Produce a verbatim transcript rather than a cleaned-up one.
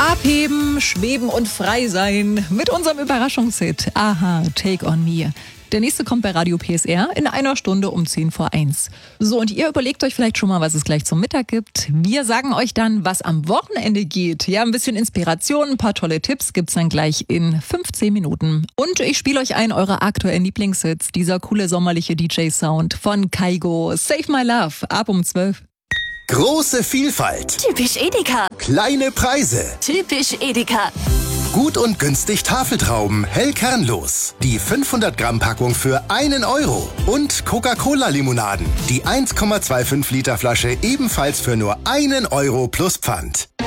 Abheben, schweben und frei sein mit unserem Überraschungshit. Aha, Take on Me. Der nächste kommt bei Radio P S R in einer Stunde um zehn vor eins. So, und ihr überlegt euch vielleicht schon mal, was es gleich zum Mittag gibt. Wir sagen euch dann, was am Wochenende geht. Ja, ein bisschen Inspiration, ein paar tolle Tipps gibt's dann gleich in fünfzehn Minuten. Und ich spiele euch einen eurer aktuellen Lieblingshits. Dieser coole sommerliche D J-Sound von Kaigo. Save My Love, ab um zwölf. Große Vielfalt. Typisch Edeka. Kleine Preise. Typisch Edeka. Gut und günstig Tafeltrauben, hell kernlos. Die fünfhundert Gramm Packung für einen Euro. Und Coca-Cola Limonaden. Die eins Komma fünfundzwanzig Liter Flasche ebenfalls für nur einen Euro plus Pfand.